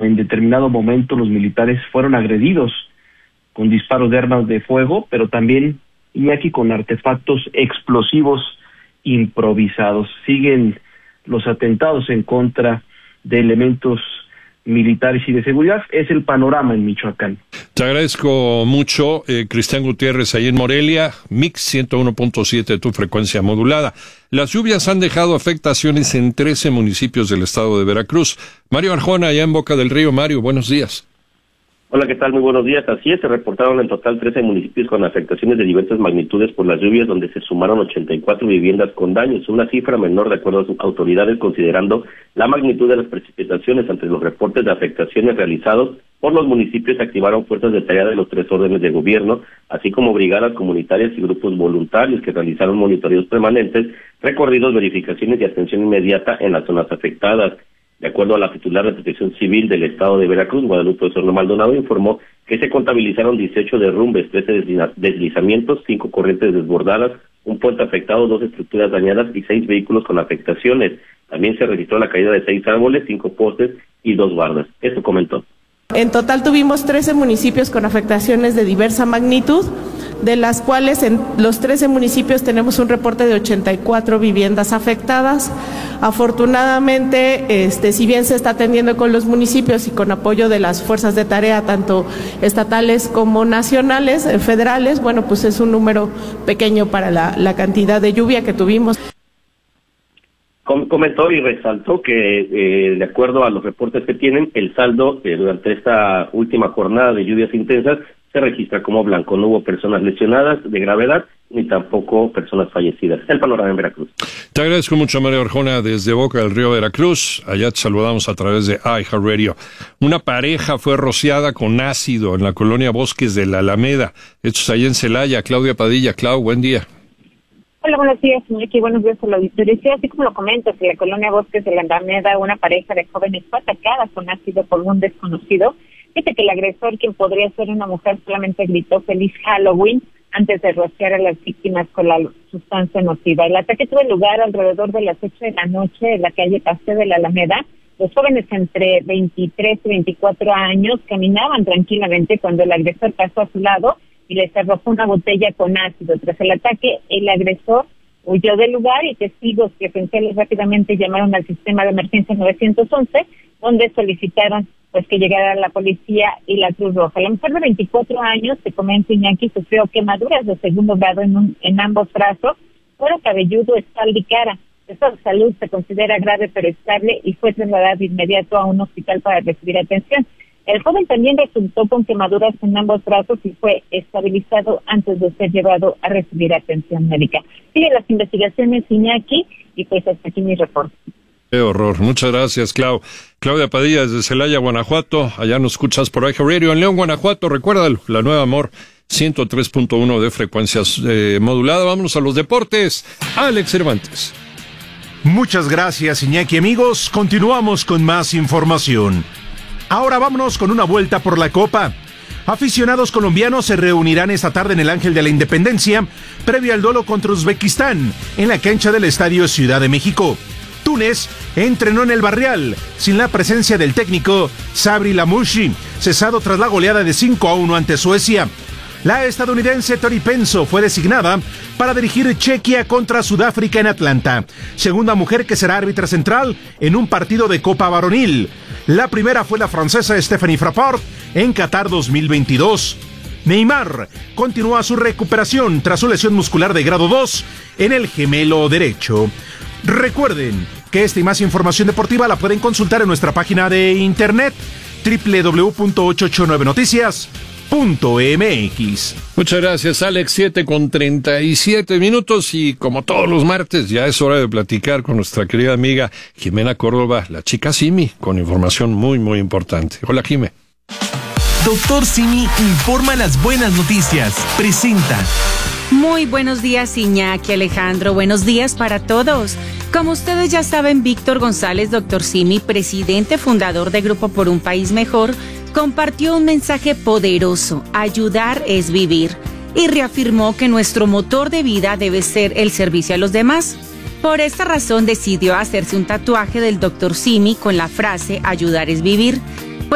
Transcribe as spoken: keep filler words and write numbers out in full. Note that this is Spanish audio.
en determinado momento los militares fueron agredidos con disparos de armas de fuego, pero también, Iñaki, con artefactos explosivos improvisados. Siguen los atentados en contra de elementos militares y de seguridad. Es el panorama en Michoacán. Te agradezco mucho, eh, Cristian Gutiérrez, ahí en Morelia, Mix ciento uno punto siete, tu frecuencia modulada. Las lluvias han dejado afectaciones en trece municipios del estado de Veracruz. Mario Arjona, allá en Boca del Río. Mario, buenos días. Hola, ¿qué tal? Muy buenos días. Así es, se reportaron en total trece municipios con afectaciones de diversas magnitudes por las lluvias, donde se sumaron ochenta y cuatro viviendas con daños, una cifra menor de acuerdo a sus autoridades, considerando la magnitud de las precipitaciones. Ante los reportes de afectaciones realizados por los municipios, se activaron fuerzas de tarea de los tres órdenes de gobierno, así como brigadas comunitarias y grupos voluntarios que realizaron monitoreos permanentes, recorridos, verificaciones y atención inmediata en las zonas afectadas. De acuerdo a la titular de Protección Civil del estado de Veracruz, Guadalupe Osorno Maldonado, informó que se contabilizaron dieciocho derrumbes, trece deslizamientos, cinco corrientes desbordadas, un puente afectado, dos estructuras dañadas y seis vehículos con afectaciones. También se registró la caída de seis árboles, cinco postes y dos bardas. Eso comentó. En total tuvimos trece municipios con afectaciones de diversa magnitud, de las cuales en los trece municipios tenemos un reporte de ochenta y cuatro viviendas afectadas. Afortunadamente, este, si bien se está atendiendo con los municipios y con apoyo de las fuerzas de tarea, tanto estatales como nacionales, eh, federales, bueno, pues es un número pequeño para la, la cantidad de lluvia que tuvimos. Comentó y resaltó que, eh, de acuerdo a los reportes que tienen, el saldo eh, durante esta última jornada de lluvias intensas se registra como blanco. No hubo personas lesionadas de gravedad ni tampoco personas fallecidas. El panorama en Veracruz. Te agradezco mucho, Mario Arjona, desde Boca del Río, Veracruz. Allá te saludamos a través de iHeartRadio. Una pareja fue rociada con ácido en la colonia Bosques de la Alameda. Esto es allá en Celaya. Claudia Padilla. Clau, buen día. Hola, buenos días, Iñaki. Buenos días a la auditoría. Sí, así como lo comentas, en la colonia Bosques de la Alameda, una pareja de jóvenes fue atacada con ácido por un desconocido. Dice que el agresor, quien podría ser una mujer, solamente gritó "Feliz Halloween" antes de rociar a las víctimas con la sustancia nociva. El ataque tuvo lugar alrededor de las ocho de la noche en la calle Paseo de la Alameda. Los jóvenes entre veintitrés y veinticuatro años caminaban tranquilamente cuando el agresor pasó a su lado y les arrojó una botella con ácido. Tras el ataque, el agresor huyó del lugar y testigos presenciales rápidamente llamaron al sistema de emergencia nueve once, donde solicitaron pues que llegara la policía y la Cruz Roja. La mujer de veinticuatro años, se comenta, Iñaki, sufrió quemaduras de segundo grado en, un, en ambos brazos, cuero cabelludo, espalda y cara. Su estado de salud se considera grave pero estable y fue trasladada de inmediato a un hospital para recibir atención. El joven también resultó con quemaduras en ambos brazos y fue estabilizado antes de ser llevado a recibir atención médica. Sigue las investigaciones, Iñaki, y pues hasta aquí mi reporte. Qué horror. Muchas gracias, Clau. Claudia Padilla desde Celaya, Guanajuato. Allá nos escuchas por iHeartRadio. En León, Guanajuato, recuérdalo, la Nueva Amor, ciento tres punto uno de frecuencias eh, modulada. Vámonos a los deportes. Alex Cervantes. Muchas gracias, Iñaki. Amigos, continuamos con más información. Ahora vámonos con una vuelta por la Copa. Aficionados colombianos se reunirán esta tarde en el Ángel de la Independencia, previo al duelo contra Uzbekistán, en la cancha del Estadio Ciudad de México. Túnez entrenó en el Barrial, sin la presencia del técnico Sabri Lamouchi, cesado tras la goleada de cinco a uno ante Suecia. La estadounidense Tori Penso fue designada para dirigir Chequia contra Sudáfrica en Atlanta, segunda mujer que será árbitra central en un partido de Copa Varonil. La primera fue la francesa Stephanie Frappart en Qatar dos mil veintidós. Neymar continúa su recuperación tras su lesión muscular de grado dos en el gemelo derecho. Recuerden que esta y más información deportiva la pueden consultar en nuestra página de internet doble u doble u doble u punto ochocientos ochenta y nueve noticias punto m x. Muchas gracias, Alex. siete con treinta y siete minutos y como todos los martes ya es hora de platicar con nuestra querida amiga Jimena Córdoba, la chica Simi, con información muy muy importante. Hola, Jime. Doctor Simi informa las buenas noticias. Presenta. Muy buenos días, Iñaki, Alejandro. Buenos días para todos. Como ustedes ya saben, Víctor González, doctor Simi, presidente fundador de Grupo por un País Mejor, compartió un mensaje poderoso: ayudar es vivir, y reafirmó que nuestro motor de vida debe ser el servicio a los demás. Por esta razón decidió hacerse un tatuaje del doctor Simi con la frase ayudar es vivir,